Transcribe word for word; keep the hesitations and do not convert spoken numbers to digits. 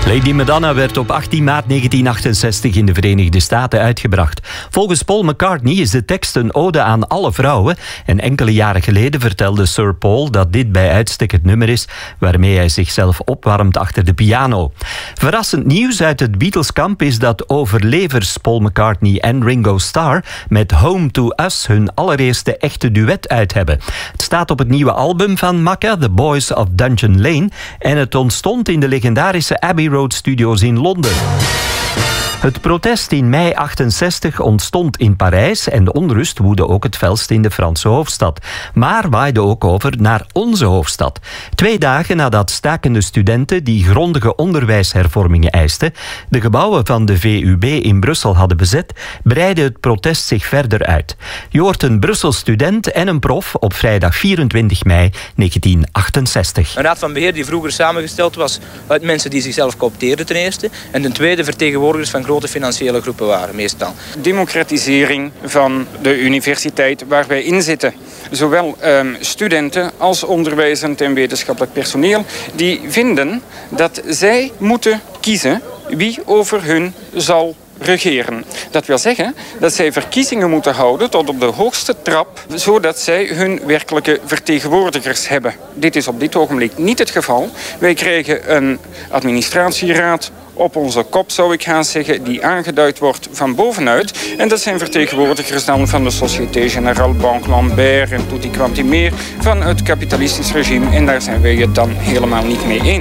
Lady Madonna werd op achttien maart negentien achtenzestig in de Verenigde Staten uitgebracht. Volgens Paul McCartney is de tekst een ode aan alle vrouwen. En enkele jaren geleden vertelde Sir Paul dat dit bij uitstek het nummer is waarmee hij zichzelf opwarmt achter de piano. Verrassend nieuws uit het Beatleskamp is dat overlevers Paul McCartney en Ringo Starr met Home to Us hun allereerste echte duet uit hebben. Het staat op het nieuwe album van Macca, The Boys of Dungeon Lane, en het ontstond in de legendarische Abbey Road Studios in Londen. Het protest in mei achtenzestig ontstond in Parijs en de onrust woedde ook het felst in de Franse hoofdstad. Maar waaide ook over naar onze hoofdstad. Twee dagen nadat stakende studenten die grondige onderwijshervormingen eisten, de gebouwen van de V U B in Brussel hadden bezet, breidde het protest zich verder uit. Je hoort een Brussels student en een prof op vrijdag vierentwintig mei negentien achtenzestig. Een raad van beheer die vroeger samengesteld was uit mensen die zichzelf coopteerden ten eerste, en ten tweede vertegenwoordigers van grote financiële groepen waren, meestal. Democratisering van de universiteit waar wij in zitten. Zowel um, studenten als onderwijzend en wetenschappelijk personeel die vinden dat zij moeten kiezen wie over hun zal regeren. Dat wil zeggen dat zij verkiezingen moeten houden tot op de hoogste trap, zodat zij hun werkelijke vertegenwoordigers hebben. Dit is op dit ogenblik niet het geval. Wij krijgen een administratieraad op onze kop, zou ik gaan zeggen, die aangeduid wordt van bovenuit. En dat zijn vertegenwoordigers dan van de Société Générale, Banque Lambert en tutti quanti meer van het kapitalistisch regime. En daar zijn wij het dan helemaal niet mee eens.